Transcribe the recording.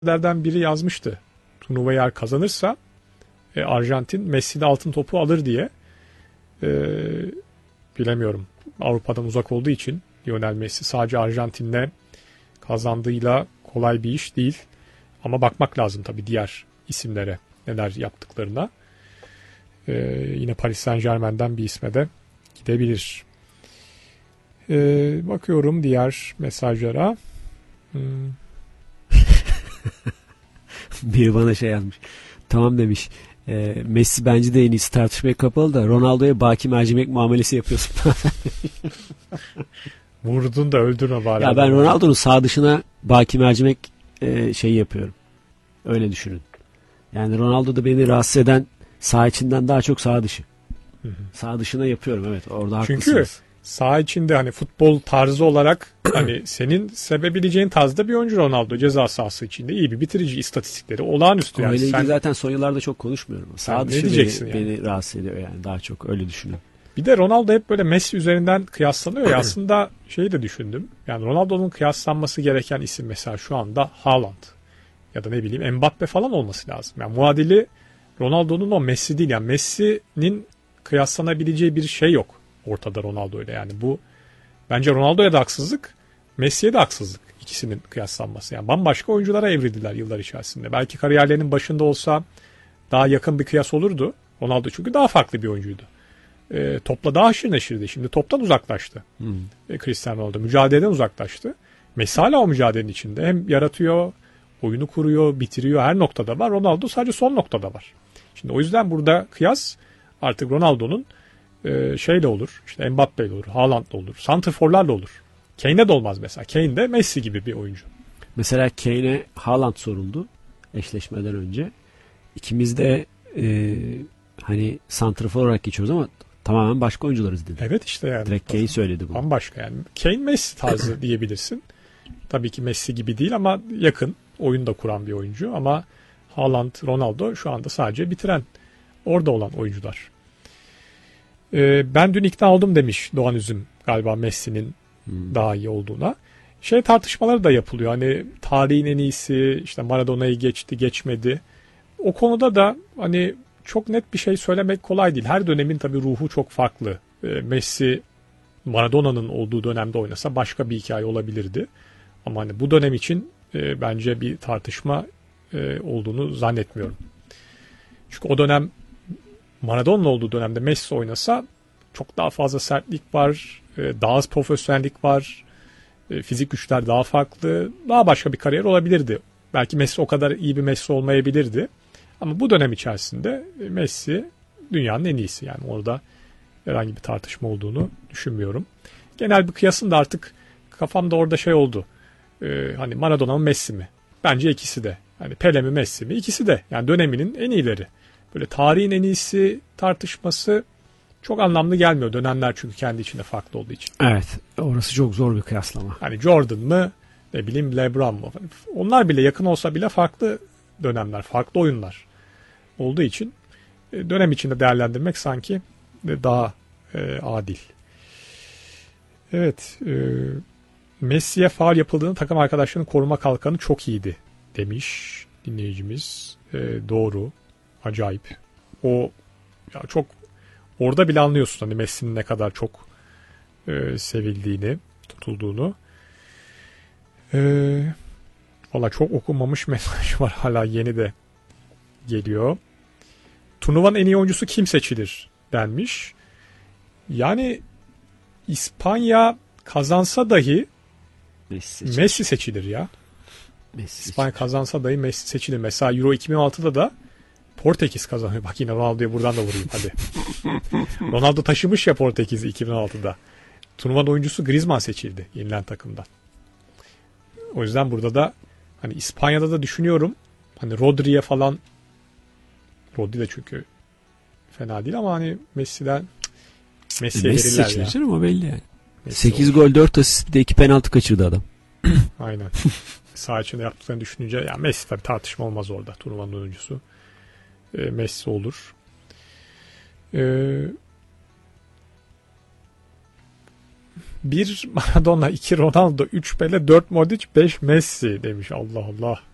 gazetelerden biri yazmıştı. Turnuvayı eğer kazanırsa Arjantin Messi'de altın topu alır diye. Bilemiyorum. Avrupa'dan uzak olduğu için Lionel Messi sadece Arjantin'le kazandığıyla kolay bir iş değil. Ama bakmak lazım tabii diğer isimlere neler yaptıklarına. Yine Paris Saint-Germain'den bir isme de gidebilir. Bakıyorum diğer mesajlara. Biri bana şey yazmış. Tamam demiş. Messi bence de en iyisi, tartışmaya kapalı da Ronaldo'ya baki mercimek muamelesi yapıyorsun. Vurdun da öldürme bari. Ya ben Ronaldo'nun sağ dışına baki mercimek şey yapıyorum. Öyle düşünün. Yani Ronaldo'da beni rahatsız eden sağ içinden daha çok sağ dışı. Sağ dışına yapıyorum, evet, orada haklısınız. Çünkü sağ içinde hani futbol tarzı olarak hani senin sevebileceğin tarzda bir oyuncu Ronaldo, ceza sahası içinde iyi bir bitirici, istatistikleri olağanüstü. Yani öyle ilgili zaten son yıllarda çok konuşmuyorum. Sağ dışı beni rahatsız ediyor yani, daha çok öyle düşünün. Bir de Ronaldo hep böyle Messi üzerinden kıyaslanıyor ya, aslında şeyi de düşündüm. Yani Ronaldo'nun kıyaslanması gereken isim mesela şu anda Haaland ya da ne bileyim Mbappe falan olması lazım. Yani muadili Ronaldo'nun o Messi değil. Yani Messi'nin kıyaslanabileceği bir şey yok ortada Ronaldo ile. Yani bu bence Ronaldo'ya da haksızlık, Messi'ye de haksızlık, ikisinin kıyaslanması. Yani bambaşka oyunculara evrildiler yıllar içerisinde. Belki kariyerlerinin başında olsa daha yakın bir kıyas olurdu. Ronaldo çünkü daha farklı bir oyuncuydu. Topla daha haşır neşirdi. Şimdi toptan uzaklaştı. Cristiano Ronaldo mücadeleden uzaklaştı. Messi hala o mücadelenin içinde. Hem yaratıyor, oyunu kuruyor, bitiriyor. Her noktada var. Ronaldo sadece son noktada var. Şimdi o yüzden burada kıyas artık Ronaldo'nun şeyle olur. İşte Mbappe'yle olur, Haaland'la olur, santrforlarla olur. Kane'e de olmaz mesela. Kane de Messi gibi bir oyuncu. Mesela Kane'e Haaland soruldu eşleşmeden önce. İkimiz de hani santrafor olarak geçiyoruz ama tamamen başka oyuncularız dedi. Evet işte yani. Direkt Kane söyledi bunu. Bambaşka yani. Kane Messi tarzı diyebilirsin. Tabii ki Messi gibi değil ama yakın. Oyun da kuran bir oyuncu ama Haaland, Ronaldo şu anda sadece bitiren, orada olan oyuncular. Ben dün ikna oldum demiş Doğan Üzüm galiba Messi'nin daha iyi olduğuna. Tartışmaları da yapılıyor. Hani tarihin en iyisi, işte Maradona'yı geçti, geçmedi. O konuda da hani çok net bir şey söylemek kolay değil. Her dönemin tabii ruhu çok farklı. Messi Maradona'nın olduğu dönemde oynasa başka bir hikaye olabilirdi. Ama hani bu dönem için bence bir tartışma olduğunu zannetmiyorum. Çünkü o dönem Maradona olduğu dönemde Messi oynasa çok daha fazla sertlik var, daha az profesyonellik var, fizik güçler daha farklı, daha başka bir kariyer olabilirdi. Belki Messi o kadar iyi bir Messi olmayabilirdi. Ama bu dönem içerisinde Messi dünyanın en iyisi. Yani orada herhangi bir tartışma olduğunu düşünmüyorum. Genel bir kıyasın da artık kafamda orada şey oldu. Hani Maradona mı Messi mi? Bence ikisi de. Hani Pele mi Messi mi? İkisi de. Yani döneminin en iyileri. Böyle tarihin en iyisi tartışması çok anlamlı gelmiyor. Dönemler çünkü kendi içinde farklı olduğu için. Evet. Orası çok zor bir kıyaslama. Hani Jordan mı? Ne bileyim LeBron mu? Onlar bile yakın olsa bile farklı dönemler, farklı oyunlar olduğu için dönem içinde değerlendirmek sanki daha adil. Evet. Messi'ye faul yapıldığını takım arkadaşlarının koruma kalkanı çok iyiydi demiş dinleyicimiz. Doğru. Acayip. O ya çok orada bile anlıyorsun hani Messi'nin ne kadar çok sevildiğini, tutulduğunu. Valla çok okunmamış mesaj var, hala yeni de geliyor. Turnuvanın en iyi oyuncusu kim seçilir denmiş. Yani İspanya kazansa dahi Messi seçilir ya. İspanya kazansa dahi Messi seçilir. Mesela Euro 2016'da da Portekiz kazanıyor. Bak yine Ronaldo'ya buradan da vurayım hadi. Ronaldo taşımış ya Portekiz'i 2016'da. Turnuvanın oyuncusu Griezmann seçildi yenilen takımdan. O yüzden burada da hani İspanya'da da düşünüyorum. Hani Rodri'ye falan, Rodri de çünkü fena değil ama hani Messi'ye verirler ya. Messi ama belli yani. Messi 8 olur. Gol 4 asist, bir de 2 penaltı kaçırdı adam. Aynen. Sağ içinde yaptıklarını düşününce ya Messi tabii tartışma olmaz orada. Turnuvanın oyuncusu Messi olur. Bir Maradona, 2 Ronaldo, 3 Pele, 4 Modric, 5 Messi demiş. Allah Allah.